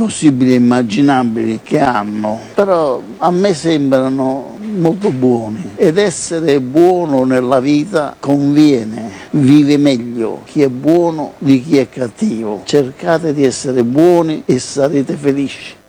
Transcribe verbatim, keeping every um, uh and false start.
possibili e immaginabili che hanno, però a me sembrano molto buoni, ed essere buono nella vita conviene, vive meglio chi è buono di chi è cattivo. Cercate di essere buoni e sarete felici.